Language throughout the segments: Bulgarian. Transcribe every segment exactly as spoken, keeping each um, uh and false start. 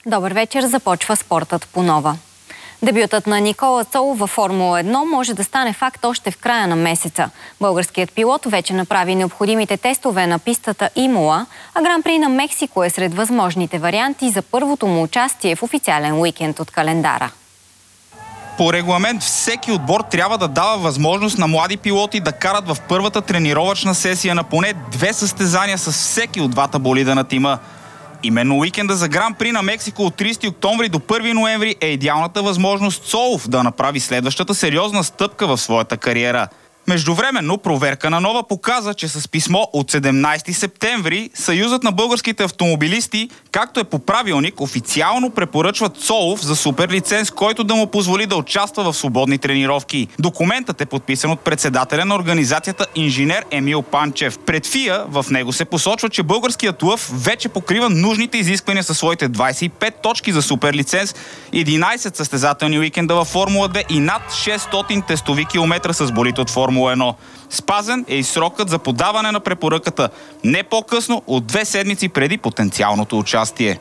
Добър вечер, започва спортът по нова. Дебютът на Никола Цолов във Формула едно може да стане факт още в края на месеца. Българският пилот вече направи необходимите тестове на пистата Имола, а Гран-при на Мексико е сред възможните варианти за първото му участие в официален уикенд от календара. По регламент всеки отбор трябва да дава възможност на млади пилоти да карат в първата тренировъчна сесия на поне две състезания с всеки от двата болида на тима. Именно уикенда за Гран-при на Мексико от тридесети октомври до първи ноември е идеалната възможност Цолов да направи следващата сериозна стъпка в своята кариера. Междувременно проверка на нова показа, че с писмо от седемнадесети септември Съюзът на българските автомобилисти, както е по правилник, официално препоръчва Цолов за супер лиценз, който да му позволи да участва в свободни тренировки. Документът е подписан от председателя на организацията инженер Емил Панчев. Пред ФИА в него се посочва, че българският лъв вече покрива нужните изисквания със своите двадесет и пет точки за супер лиценз, единадесет състезателни уикенда във Формула две и над шестстотин тестови километра с болид от Формула едно. Спазен е и срокът за подаване на препоръката не по-късно от две седмици преди потенциалното участие.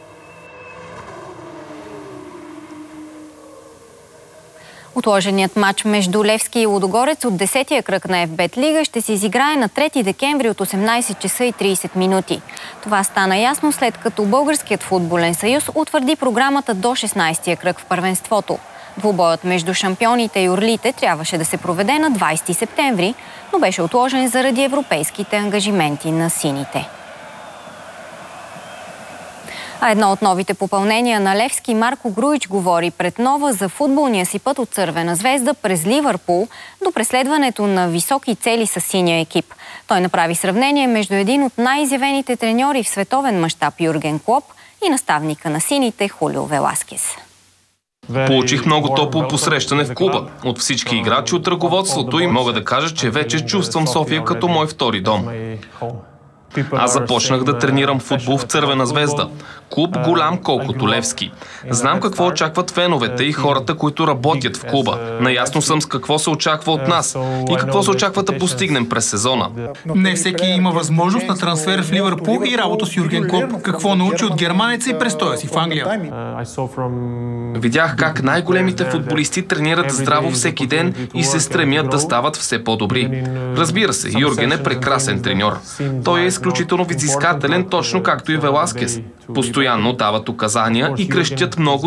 Отложеният матч между Левски и Лудогорец от десетия кръг на Еф Бет Лига ще се изиграе на трети декември от осемнадесет часа и тридесет минути. Това стана ясно след като Българският футболен съюз утвърди програмата до шестнадесетия кръг в първенството. Двубоят между шампионите и орлите трябваше да се проведе на двадесети септември, но беше отложен заради европейските ангажименти на сините. А едно от новите попълнения на Левски, Марко Груич, говори пред Нова за футболния си път от Цървена звезда през Ливърпул до преследването на високи цели с синия екип. Той направи сравнение между един от най-изявените треньори в световен мащаб Юрген Клоп и наставника на сините Хулио Веласкес. Получих много топло посрещане в клуба от всички играчи, от ръководството и мога да кажа, че вече чувствам София като мой втори дом. Аз започнах да тренирам футбол в Цървена звезда. Клуб голям колкото Левски. Знам какво очакват феновете и хората, които работят в клуба. Наясно съм с какво се очаква от нас и какво се очаква да постигнем през сезона. Не всеки има възможност на трансфер в Ливърпул и работа с Юрген Клоп. Какво научи от германеца и престоя си в Англия? Видях как най-големите футболисти тренират здраво всеки ден и се стремят да стават все по-добри. Разбира се, Юрген е прекрасен треньор. Той е изключително взискателен, точно както и Веласкес. Постоянно дават указания и крещят много